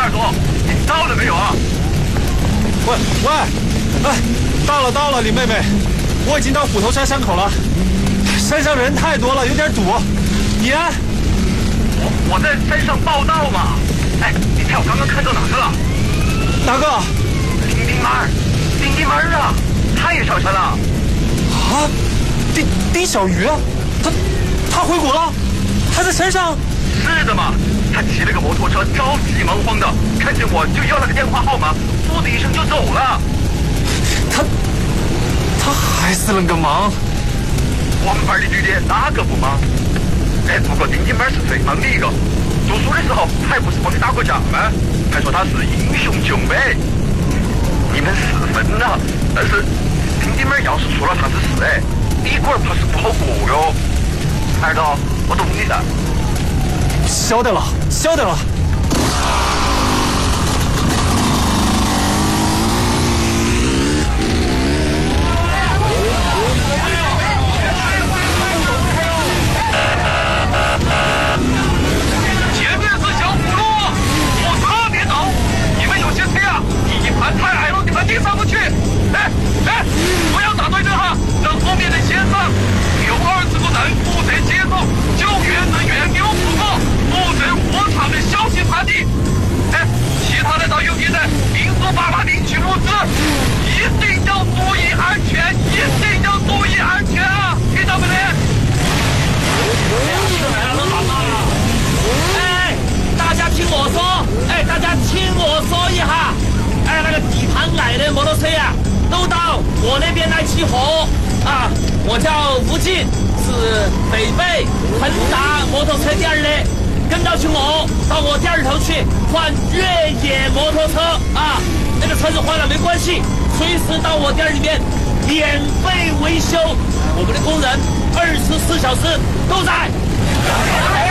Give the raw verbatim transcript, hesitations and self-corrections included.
二组，你到了没有啊？ 喂喂，哎，到了到了，李妹妹，我已经到虎头山山口了，山上人太多了，有点堵。你呢？ 我我在山上报道嘛。哎，你猜我刚刚看到哪个了？ 哪个？ 丁丁妈儿，丁丁妈儿啊，他也上山了。 啊，丁丁小鱼啊，他他回国了，还在山上。 是的嘛，他骑了个摩托车，着急忙慌的，看见我就要了个电话号码，嘟的一声就走了。 他他还是那个忙， 王牌的女的哪个不忙？哎，不过丁丁妹是最忙的一个。读书的时候还不是帮你打过架吗？还说他是英雄救美。你们是分了，但是丁丁妹要是出了啥子事，哎，你一个人怕是不好过哟。儿子，我懂你的。 晓得了，晓得了。 前面是小虎路，火车别走，你们有些车啊，底盘太矮了，肯定上不去。哎哎，不要打对阵哈，让后面的先上。有二十个人负责接送救援人员，给我负责负责火场的消息传递。哎，其他的到右边的民宿爸爸领取物资，一定要注意安全，一定要注意安全啊！听到没得？来了，都打到了。 哎，大家听我说，哎，大家听我说一下，哎，那个底盘矮的摩托车呀、啊，都到我那边来起火啊！我叫吴进，是北碚恒达摩托车店的，跟到去我到我店头去换越野摩托车啊！那个车子坏了没关系，随时到我店里面免费维修，我们的工人二十四小时都在。